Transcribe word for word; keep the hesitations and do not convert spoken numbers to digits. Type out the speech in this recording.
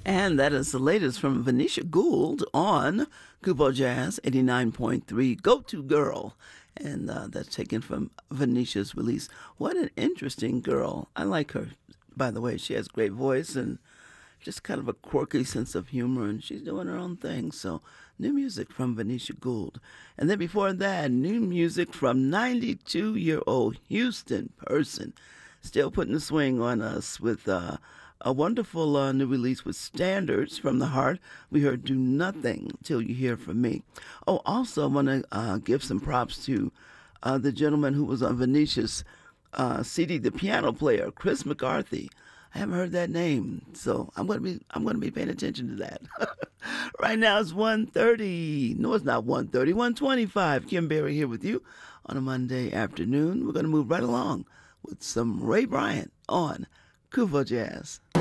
And that is the latest from Venetia Gould on Kubo Jazz eighty-nine point three, Go To Girl. And uh, that's taken from Venetia's release. What an interesting girl. I like her, by the way. She has great voice and just kind of a quirky sense of humor, and she's doing her own thing. So, new music from Venetia Gould. And then before that, new music from ninety-two-year-old Houston person. Still putting the swing on us with uh, a wonderful uh, new release with Standards from the Heart. We heard Do Nothing Till You Hear From Me. Oh, also, I want to uh, give some props to uh, the gentleman who was on Venetia's uh, C D, the piano player, Chris McCarthy. I haven't heard that name, so I'm gonna be I'm gonna be paying attention to that. Right now it's one thirty. No, it's not one thirty. one twenty-five. Kim Berry here with you on a Monday afternoon. We're gonna move right along with some Ray Bryant on Kuvo Jazz.